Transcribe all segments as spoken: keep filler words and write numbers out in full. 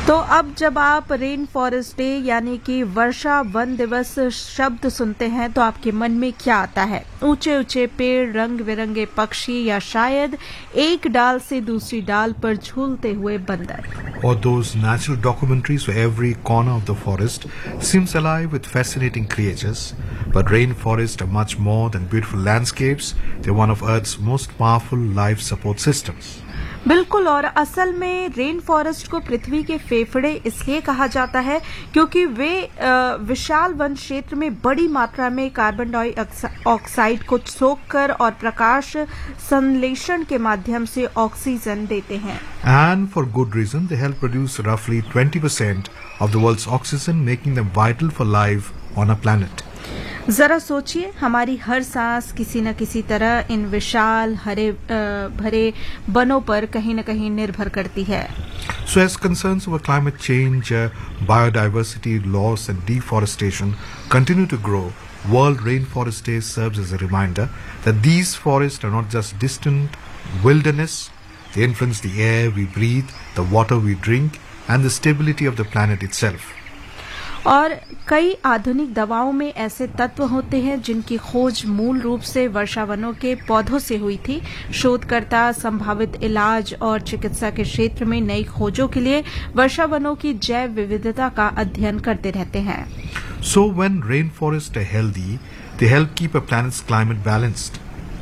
तो अब जब आप रेन फॉरेस्ट डे यानी कि वर्षा वन दिवस शब्द सुनते हैं तो आपके मन में क्या आता है? ऊंचे ऊंचे पेड़, रंग बिरंगे पक्षी, या शायद एक डाल से दूसरी डाल पर झूलते हुए बंदर? Or those natural documentaries where every corner of the forest seems alive with fascinating creatures. But rainforests are much more than beautiful landscapes. They're one of Earth's most powerful life support systems. बिल्कुल, और असल में rain forest को पृथ्वी के फेफड़े इसलिए कहा जाता है क्योंकि वे विशाल वन क्षेत्र में बड़ी मात्रा में कार्बन डाइऑक्साइड को सोखकर और प्रकाश संश्लेषण के माध्यम से ऑक्सीजन देते हैं. And for good reason, they help produce roughly twenty percent of the world's oxygen, making them vital for life on our planet. जरा सोचिए, हमारी हर सांस किसी न किसी तरह इन विशाल हरे भरे वनों पर कहीं न कहीं निर्भर करती है. So as concerns over climate change, uh, biodiversity loss and deforestation continue to grow, World Rainforest Day serves as a reminder that these forests are not just distant wilderness. They influence the air we breathe, the water we drink, and the stability of the planet itself. और कई आधुनिक दवाओं में ऐसे तत्व होते हैं जिनकी खोज मूल रूप से वर्षावनों के पौधों से हुई थी. शोधकर्ता संभावित इलाज और चिकित्सा के क्षेत्र में नई खोजों के लिए वर्षावनों की जैव विविधता का अध्ययन करते रहते हैं. So when rainforests are healthy, they help keep a planet's climate balanced.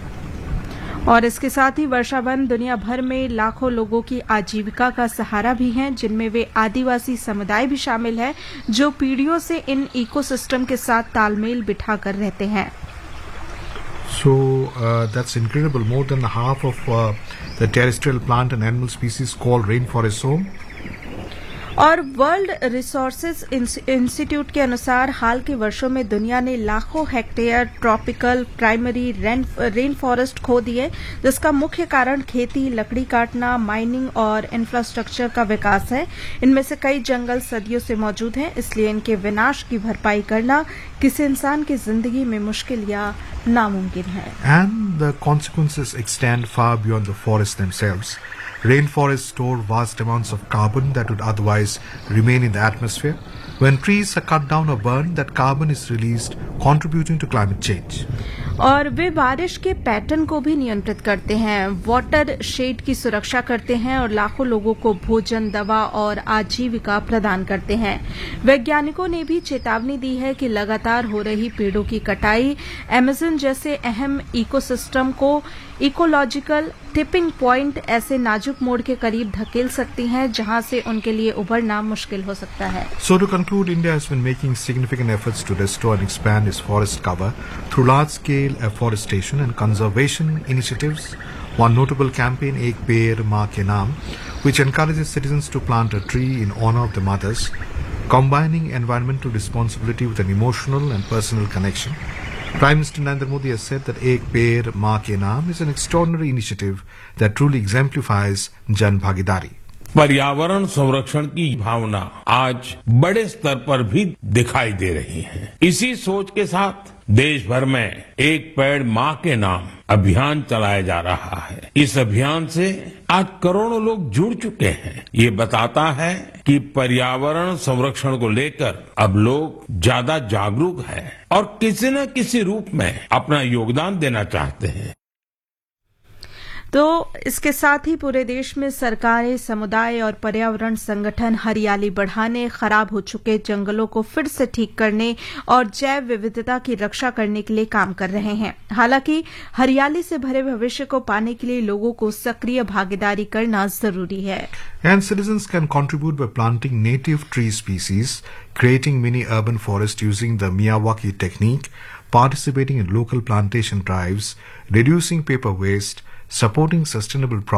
और इसके साथ ही वर्षावन दुनिया भर में लाखों लोगों की आजीविका का सहारा भी हैं, जिनमें वे आदिवासी समुदाय भी शामिल है जो पीढ़ियों से इन इकोसिस्टम के साथ तालमेल बिठाकर रहते हैं. So uh, that's incredible. More than half of uh, the terrestrial plant and animal species call rainforest home. और वर्ल्ड रिसोर्सेज इंस्टीट्यूट के अनुसार हाल के वर्षों में दुनिया ने लाखों hectare tropical primary rain forest खो दिए, जिसका मुख्य कारण खेती, लकड़ी काटना, माइनिंग और इंफ्रास्ट्रक्चर का विकास है. इनमें से कई जंगल सदियों से मौजूद हैं, इसलिए इनके विनाश की भरपाई करना किसी इंसान की जिंदगी में मुश्किल या नामुमकिन है. And the consequences extend far beyond the forests themselves. Rainforests store vast amounts of carbon that would otherwise remain in the atmosphere. When trees are cut down or burned, that carbon is released, contributing to climate change. और वे बारिश के pattern को भी नियंत्रित करते हैं, water shade की सुरक्षा करते हैं और लाखों लोगों को भोजन, दवा और आजीविका प्रदान करते हैं. वैज्ञानिकों ने भी चेतावनी दी है कि लगातार हो रही पेड़ों की कटाई अमेज़न जैसे अहम इकोसिस्टम को इकोलॉजिकल टिपिंग पॉइंट, ऐसे नाजुक मोड़ के करीब धकेल सकती हैं जहां से उनके लिए उभरना मुश्किल हो सकता है. So to conclude, India has been making significant efforts to restore and expand its forest cover through large-scale afforestation and conservation initiatives. One notable campaign, Ek Peड़ Maa Ke Naam, which encourages citizens to plant a tree in honor of the mothers, combining environmental responsibility with an emotional and personal connection. Prime Minister Narendra Modi has said that Ek Peड़ Maa Ke Naam is an extraordinary initiative that truly exemplifies Jan Bhagidari. पर्यावरण संरक्षण की भावना आज बड़े स्तर पर भी दिखाई दे रही है. इसी सोच के साथ देश भर में एक पेड़ माँ के नाम अभियान चलाया जा रहा है. इस अभियान से आज करोड़ों लोग जुड़ चुके हैं. ये बताता है कि पर्यावरण संरक्षण को लेकर अब लोग ज्यादा जागरूक हैं और किसी न किसी रूप में अपना योगदान देना चाहते हैं. तो इसके साथ ही पूरे देश में सरकारें, समुदाय और पर्यावरण संगठन हरियाली बढ़ाने, खराब हो चुके जंगलों को फिर से ठीक करने और जैव विविधता की रक्षा करने के लिए काम कर रहे हैं. हालांकि हरियाली से भरे भविष्य को पाने के लिए लोगों को सक्रिय भागीदारी करना जरूरी है. And citizens can contribute by planting native tree species, creating mini urban forests using the Miyawaki technique, participating in local plantation drives, reducing paper waste, supporting sustainable